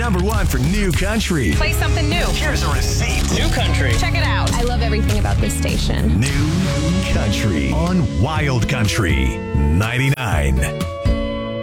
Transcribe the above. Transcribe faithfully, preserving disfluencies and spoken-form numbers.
number one for new country. Play something new. Here's a receipt. New country. Check it out. I love everything about this station. New country on Wild Country ninety-nine.